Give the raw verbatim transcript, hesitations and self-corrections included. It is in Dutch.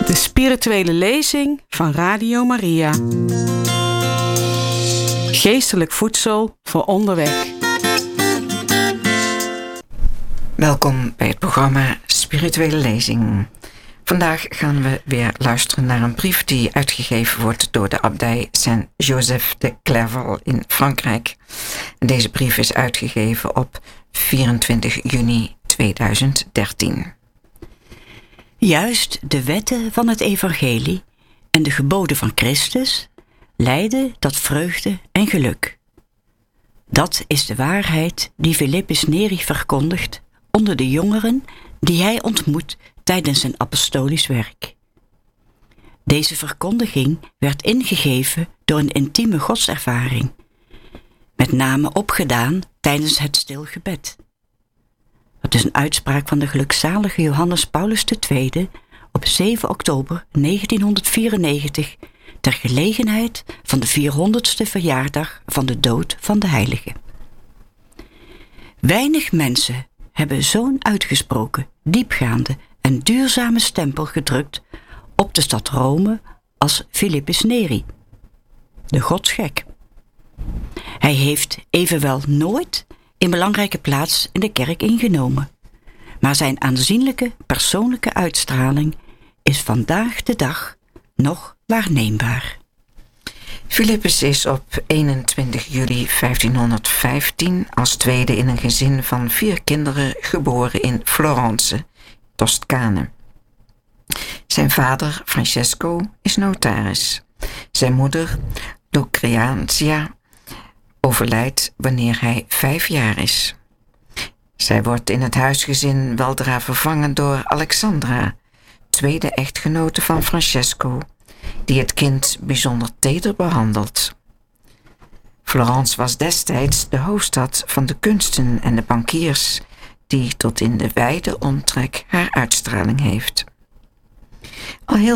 De spirituele lezing van Radio Maria. Geestelijk voedsel voor onderweg. Welkom bij het programma Spirituele Lezing. Vandaag gaan we weer luisteren naar een brief die uitgegeven wordt door de abdij Saint-Joseph de Clairval in Frankrijk. En deze brief is uitgegeven op vierentwintig juni tweeduizend dertien. Juist de wetten van het evangelie en de geboden van Christus leiden tot vreugde en geluk. Dat is de waarheid die Philippus Neri verkondigt onder de jongeren die hij ontmoet tijdens zijn apostolisch werk. Deze verkondiging werd ingegeven door een intieme godservaring, met name opgedaan tijdens het stil gebed. Het is een uitspraak van de gelukzalige Johannes Paulus de Tweede op zeven oktober negentienhonderdvierennegentig ter gelegenheid van de vierhonderdste verjaardag van de dood van de heilige. Weinig mensen hebben zo'n uitgesproken, diepgaande en duurzame stempel gedrukt op de stad Rome als Philippus Neri, de godsgek. Hij heeft evenwel nooit een belangrijke plaats in de kerk ingenomen, maar zijn aanzienlijke persoonlijke uitstraling is vandaag de dag nog waarneembaar. Philippus is op eenentwintig juli vijftienhonderdvijftien als tweede in een gezin van vier kinderen geboren in Florence, Toscane. Zijn vader, Francesco, is notaris. Zijn moeder, Lucrezia, overlijdt wanneer hij vijf jaar is. Zij wordt in het huisgezin weldra vervangen door Alexandra, tweede echtgenote van Francesco, die het kind bijzonder teder behandelt. Florence was destijds de hoofdstad van de kunsten en de bankiers, die tot in de wijde omtrek haar uitstraling heeft. Al heel